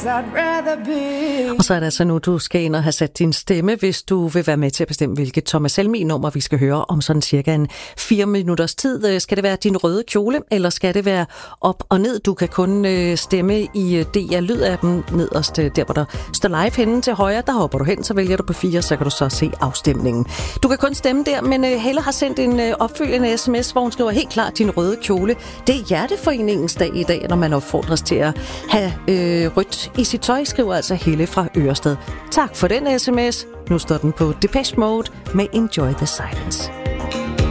Og så er det altså nu, du skal ind og have sat din stemme, hvis du vil være med til at bestemme, hvilket Thomas Helmig-nummer vi skal høre om sådan cirka en 4 minutters tid. Skal det være din røde kjole, eller skal det være op og ned? Du kan kun stemme i DR Lyd-appen nederst, der hvor der står live henne til højre. Der hopper du hen, så vælger du på 4, så kan du så se afstemningen. Du kan kun stemme der, men Helle har sendt en opfølgende sms, hvor hun skriver helt klart din røde kjole. Det er Hjerteforeningens dag i dag, når man opfordres til at have rødt i sit tøj, skriver altså Helle fra Ørsted. Tak for den sms. Nu står den på Depeche Mode med Enjoy the Silence.